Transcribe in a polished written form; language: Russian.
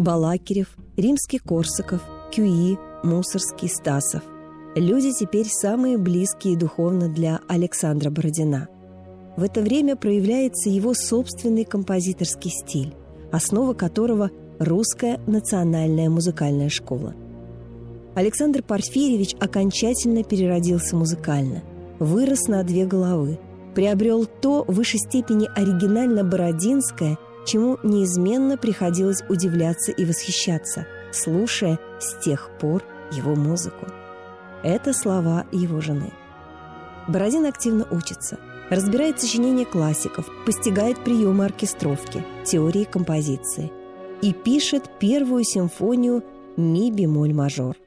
Балакирев, Римский-Корсаков, Кюи, Мусоргский, Стасов. Люди теперь самые близкие духовно для Александра Бородина. В это время проявляется его собственный композиторский стиль, основа которого – русская национальная музыкальная школа. Александр Порфирьевич окончательно переродился музыкально, вырос на 2 головы, приобрел то в высшей степени оригинально-бородинское, чему неизменно приходилось удивляться и восхищаться, слушая с тех пор его музыку. Это слова его жены. Бородин активно учится, разбирает сочинения классиков, постигает приемы оркестровки, теории композиции и пишет первую симфонию ми-бемоль мажор.